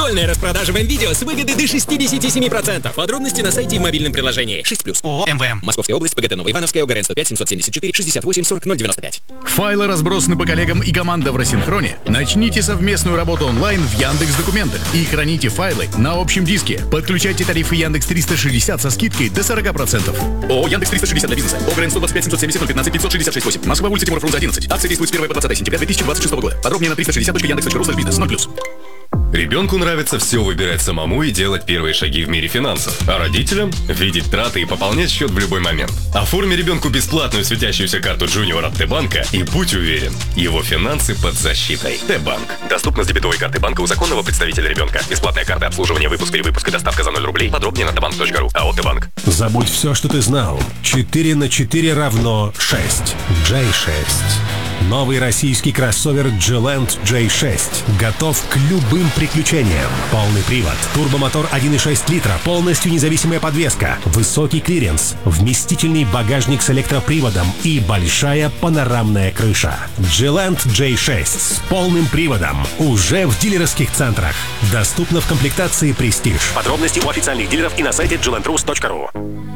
Прикольная распродажа в МВидео с выгодой до 67%. Подробности на сайте и в мобильном приложении. 6+. ООО МВМ. Московская область, ПГТ Новоивановская, ОГРН 105 774 68 40 095. Файлы разбросаны по коллегам и команда в рассинхроне? Начните совместную работу онлайн в Яндекс.Документах и храните файлы на общем диске. Подключайте тарифы Яндекс 360 со скидкой до 40%. ООО Яндекс 360 для бизнеса. ОГРН 125 770 015 566 8. Москва, улица Тимура Фрунзе 11. Акция действует с 1 по 20 сентября 2026 года. Подробнее на 360.яндекс.ру/бизнес. 0+. Ребенку нравится все выбирать самому и делать первые шаги в мире финансов. А родителям – видеть траты и пополнять счет в любой момент. Оформи ребенку бесплатную светящуюся карту Junior от Т-банка и будь уверен, его финансы под защитой. Т-банк. Доступно с дебетовой карты банка у законного представителя ребенка. Бесплатная карта обслуживания, выпуск, перевыпуск и доставка за 0 рублей. Подробнее на tbank.ru. АО Т-банк. Забудь все, что ты знал. 4 на 4 равно 6. J6. Новый российский кроссовер G-Land J6 готов к любым приключениям. Полный привод, турбомотор 1,6 литра, полностью независимая подвеска, высокий клиренс, вместительный багажник с электроприводом и большая панорамная крыша. G-Land J6 с полным приводом уже в дилерских центрах. Доступно в комплектации Prestige. Подробности у официальных дилеров и на сайте glandrus.ru.